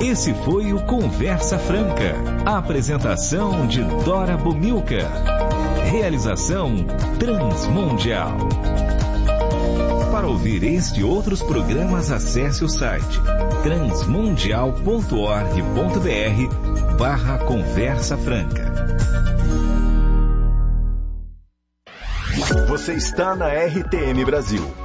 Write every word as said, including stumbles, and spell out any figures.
Esse foi o Conversa Franca. A apresentação de Dora Bumilca. Realização Transmundial. Para ouvir este e outros programas, acesse o site transmundial ponto org ponto br barra Conversa Franca. Você está na R T M Brasil.